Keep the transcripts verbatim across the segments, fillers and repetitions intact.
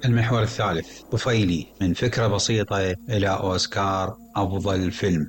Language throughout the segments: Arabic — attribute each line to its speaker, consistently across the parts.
Speaker 1: المحور الثالث: طفيلي، من فكرة بسيطة إلى أوسكار أفضل فيلم.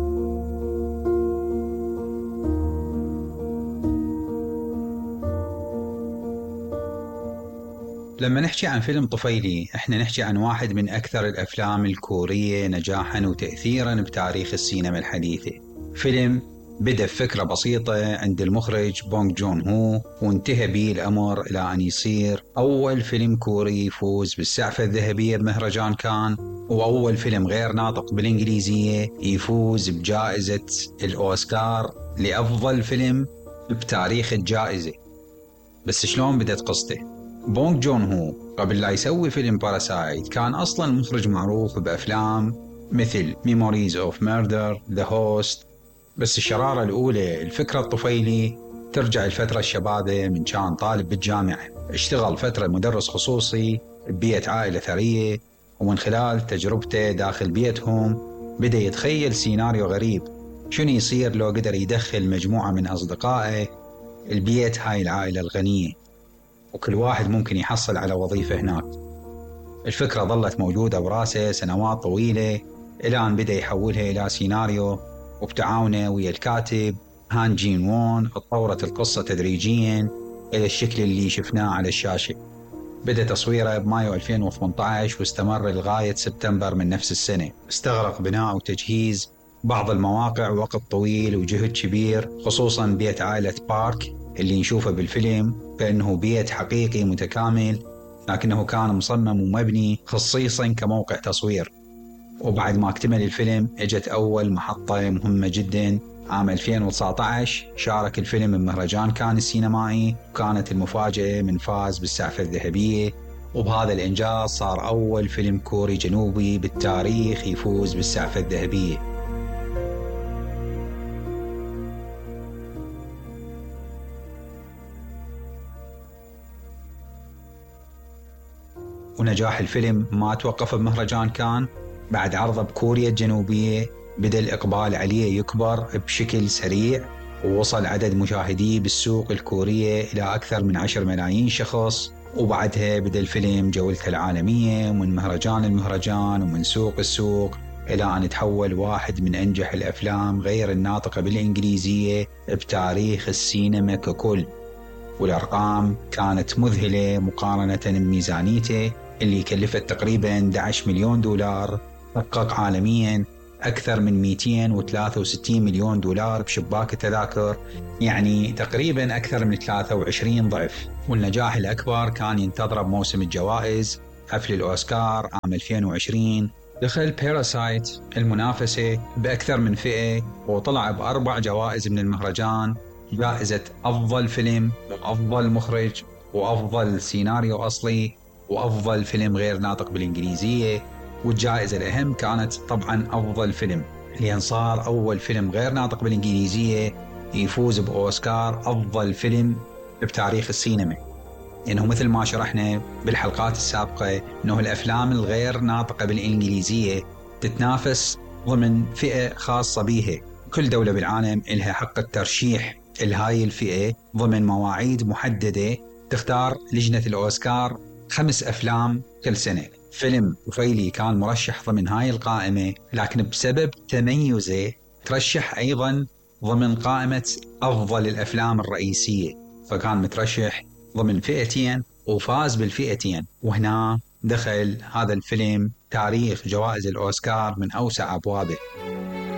Speaker 1: لما نحكي عن فيلم طفيلي احنا نحكي عن واحد من أكثر الأفلام الكورية نجاحا وتأثيرا بتاريخ السينما الحديثة. فيلم بدأ بفكرة بسيطة عند المخرج بونغ جون هو، وانتهى به الأمر إلى أن يصير أول فيلم كوري يفوز بالسعفة الذهبية بمهرجان كان، وأول فيلم غير ناطق بالإنجليزية يفوز بجائزة الأوسكار لأفضل فيلم بتاريخ الجائزة. بس شلون بدأت قصته؟ بونغ جون هو قبل لا يسوي فيلم باراسايت كان أصلا مخرج معروف بأفلام مثل ميموريز أوف ميردر، ذا هوست. بس الشرارة الأولى الفكرة الطفيلي ترجع الفترة الشبابة، من كان طالب بالجامعة، اشتغل فترة مدرس خصوصي ببيئة عائلة ثرية، ومن خلال تجربته داخل بيئتهم بدأ يتخيل سيناريو غريب: شنو يصير لو قدر يدخل مجموعة من أصدقائه البيئة هاي العائلة الغنية، وكل واحد ممكن يحصل على وظيفة هناك. الفكرة ظلت موجودة براسه سنوات طويلة إلى أن بدأ يحولها إلى سيناريو، وبتعاونه ويا الكاتب هان جين وون اتطورت القصة تدريجيا إلى الشكل اللي شفناه على الشاشة. بدأ تصويره بمايو ألفين وثمانية عشر واستمر لغاية سبتمبر من نفس السنة. استغرق بناء وتجهيز بعض المواقع وقت طويل وجهد كبير، خصوصا بيت عائلة بارك اللي نشوفه بالفيلم بأنه بيت حقيقي متكامل، لكنه كان مصمم ومبني خصيصا كموقع تصوير. وبعد ما اكتمل الفيلم اجت أول محطة مهمة جدا عام ألفين وتسعة عشر، شارك الفيلم بمهرجان كان السينمائي، وكانت المفاجأة من فاز بالسعفة الذهبية. وبهذا الإنجاز صار أول فيلم كوري جنوبي بالتاريخ يفوز بالسعفة الذهبية. ونجاح الفيلم ما توقف بمهرجان كان، بعد عرضه بكوريا الجنوبية بدأ الإقبال عليه يكبر بشكل سريع، ووصل عدد مشاهديه بالسوق الكورية إلى أكثر من عشر ملايين شخص. وبعدها بدأ الفيلم جولته العالمية من مهرجان المهرجان ومن سوق السوق، إلى أن تحول واحد من أنجح الأفلام غير الناطقة بالإنجليزية بتاريخ السينما ككل. والأرقام كانت مذهلة مقارنة بميزانيته اللي كلفت تقريباً أحد عشر مليون دولار، حقق عالمياً أكثر من مئتين وثلاثة وستين مليون دولار بشباك التذاكر، يعني تقريباً أكثر من ثلاثة وعشرين ضعف. والنجاح الأكبر كان ينتظر بموسم الجوائز، حفل الأوسكار عام ألفين وعشرين. دخل باراسايت المنافسة بأكثر من فئة، وطلع بأربع جوائز من المهرجان: جائزة أفضل فيلم، وأفضل مخرج، وأفضل سيناريو أصلي، وأفضل فيلم غير ناطق بالإنجليزية. والجائزة الأهم كانت طبعا أفضل فيلم، لأن صار أول فيلم غير ناطق بالإنجليزية يفوز بأوسكار أفضل فيلم بتاريخ السينما. إنه مثل ما شرحنا بالحلقات السابقة إنه الأفلام الغير ناطقة بالإنجليزية تتنافس ضمن فئة خاصة بيها، كل دولة بالعالم إلها حق الترشيح لهاي الفئة ضمن مواعيد محددة. تختار لجنة الأوسكار خمس أفلام كل سنة. فيلم طفيلي كان مرشح ضمن هاي القائمة، لكن بسبب تميزه ترشح أيضا ضمن قائمة أفضل الأفلام الرئيسية، فكان مترشح ضمن فئتين وفاز بالفئتين. وهنا دخل هذا الفيلم تاريخ جوائز الأوسكار من أوسع أبوابه.